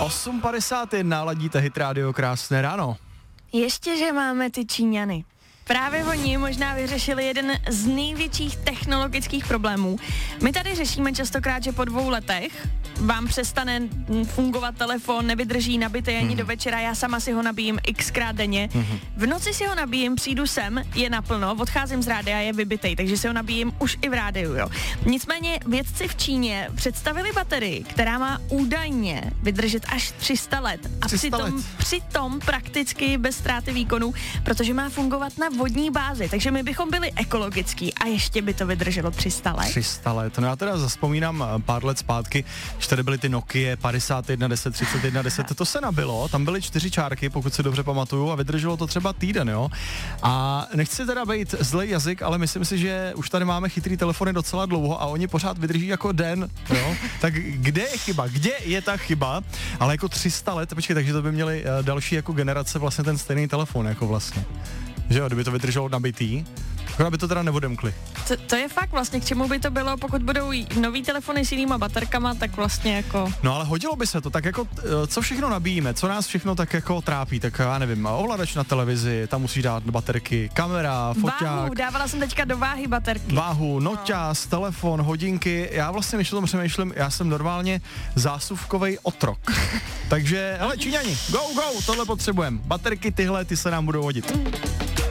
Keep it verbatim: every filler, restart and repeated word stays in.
osm padesát jedna, ladíte Hit Radio, krásné ráno. Ještě, že máme ty Číňany. Právě oni možná vyřešili jeden z největších technologických problémů. My tady řešíme častokrát, že po dvou letech vám přestane fungovat telefon, nevydrží nabitý ani mm. do večera, já sama si ho nabíjím xkrát denně. Mm. V noci si ho nabíjím, přijdu sem, je naplno, odcházím z rádia, je vybitej, takže si ho nabíjím už i v rádiu, jo. Nicméně vědci v Číně představili baterii, která má údajně vydržet až tři sta let. A tři sta přitom, let. přitom prakticky bez ztráty výkonu, protože má fungovat na vodní bázi, takže my bychom byli ekologický a ještě by to vydrželo tři sta let. tři sta let, no já teda zaspomínám pár let zpátky, že tady byly ty Nokia padesát jedna deset, třicet jedna deset, to se nabilo, tam byly čtyři čárky, pokud si dobře pamatuju, a vydrželo to třeba týden, jo. A nechci teda být zlej jazyk, ale myslím si, že už tady máme chytrý telefony docela dlouho a oni pořád vydrží jako den, jo. Tak kde je chyba? Kde je ta chyba? Ale jako tři sta let, počkej, takže to by měli další jako generace vlastně ten stejný telefon, jako vlastně. Že jo, kdyby to vydrželo nabitý, akorát by to teda neodemkli. To, to je fakt vlastně, k čemu by to bylo, pokud budou nový telefony s jinýma baterkama, tak vlastně jako... No ale hodilo by se to, tak jako, co všechno nabíjíme, co nás všechno tak jako trápí, tak já nevím, ovladač na televizi, tam musíš dát baterky, kamera, foťák. Váhu, dávala jsem teďka do váhy baterky. Váhu, noťaz, no. Telefon, hodinky, já vlastně než o tom přemýšlím, já jsem normálně zásuvkovej otrok. Takže, hele, Číňani, go, go, tohle potřebujeme. Baterky tyhle, ty se nám budou hodit.